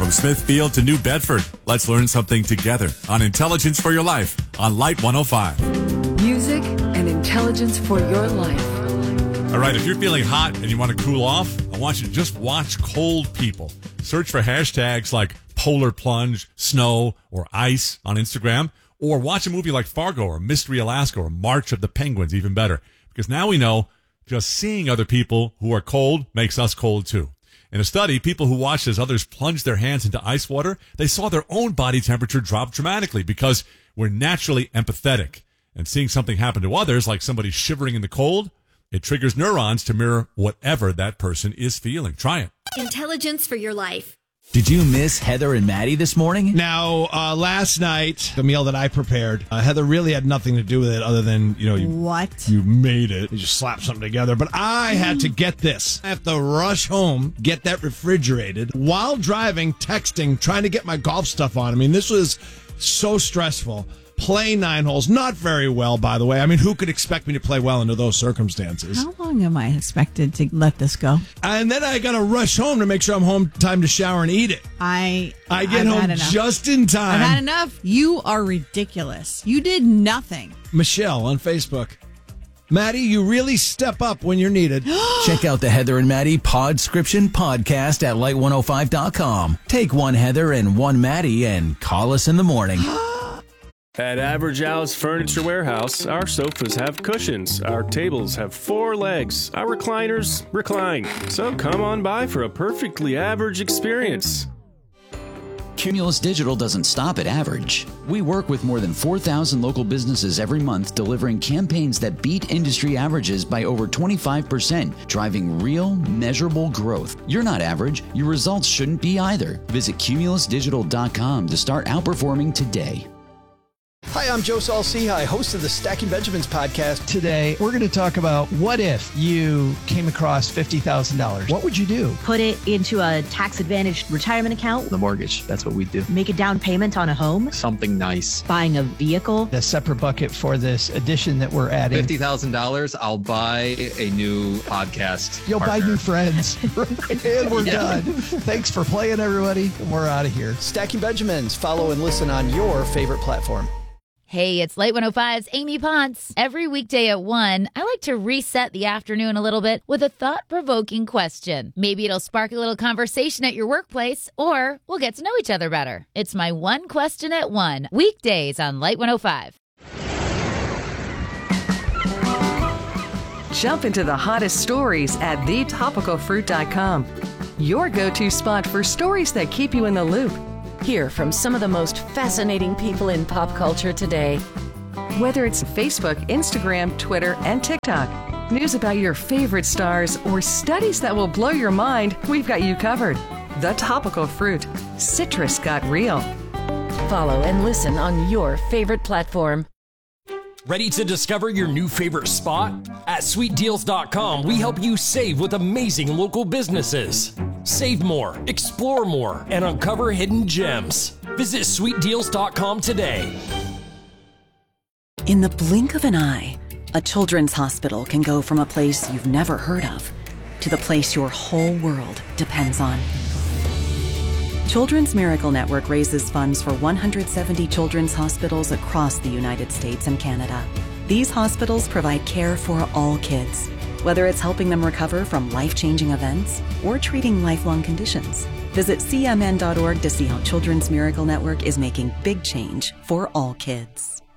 From Smithfield to New Bedford, let's learn something together on Intelligence for Your Life on Light 105. Music and intelligence for your life. All right, if you're feeling hot and you want to cool off, I want you to just watch cold people. Search for hashtags like polar plunge, snow, or ice on Instagram, or watch a movie like Fargo or Mystery Alaska or March of the Penguins, even better. Because now we know just seeing other people who are cold makes us cold too. In a study, people who watched as others plunged their hands into ice water, they saw their own body temperature drop dramatically because we're naturally empathetic. And seeing something happen to others, like somebody shivering in the cold, it triggers neurons to mirror whatever that person is feeling. Try it. Intelligence for your life. Did you miss Heather and Maddie this morning? Now, last night, the meal that I prepared, Heather really had nothing to do with it other than, you made it. You just slapped something together. But I had to get this. I have to rush home, get that refrigerated, while driving, texting, trying to get my golf stuff on. I mean, this was so stressful. Play 9 holes. Not very well, by the way. I mean, who could expect me to play well under those circumstances? How long am I expected to let this go? And then I got to rush home to make sure I'm home time to shower and eat it. I get home just in time. I've had enough. You are ridiculous. You did nothing. Michelle on Facebook. Maddie, you really step up when you're needed. Check out the Heather and Maddie Podscription podcast at light105.com. Take one Heather and one Maddie and call us in the morning. At Average Al's Furniture Warehouse, our sofas have cushions, our tables have 4 legs, our recliners recline. So come on by for a perfectly average experience. Cumulus Digital doesn't stop at average. We work with more than 4,000 local businesses every month, delivering campaigns that beat industry averages by over 25%, driving real, measurable growth. You're not average. Your results shouldn't be either. Visit cumulusdigital.com to start outperforming today. Hi, I'm Joe Saul-Sehy, host of the Stacking Benjamins podcast. Today, we're going to talk about what if you came across $50,000? What would you do? Put it into a tax-advantaged retirement account. The mortgage, that's what we do. Make a down payment on a home. Something nice. Buying a vehicle. A separate bucket for this addition that we're adding. $50,000, I'll buy a new podcast You'll partner. buy new friends. And we're done. Thanks for playing, everybody. We're out of here. Stacking Benjamins. Follow and listen on your favorite platform. Hey, it's Light 105's Amy Ponce. Every weekday at 1, I like to reset the afternoon a little bit with a thought-provoking question. Maybe it'll spark a little conversation at your workplace, or we'll get to know each other better. It's my One Question at 1, weekdays on Light 105. Jump into the hottest stories at thetopicalfruit.com. Your go-to spot for stories that keep you in the loop. Hear from some of the most fascinating people in pop culture today. Whether it's Facebook, Instagram, Twitter, and TikTok, news about your favorite stars, or studies that will blow your mind, we've got you covered. The Topical Fruit. Citrus got real. Follow and listen on your favorite platform. Ready to discover your new favorite spot? At sweetdeals.com, we help you save with amazing local businesses. Save more, explore more, and uncover hidden gems. Visit sweetdeals.com today. In the blink of an eye, a children's hospital can go from a place you've never heard of to the place your whole world depends on. Children's Miracle Network raises funds for 170 children's hospitals across the United States and Canada. These hospitals provide care for all kids, whether it's helping them recover from life-changing events or treating lifelong conditions. Visit cmn.org to see how Children's Miracle Network is making big change for all kids.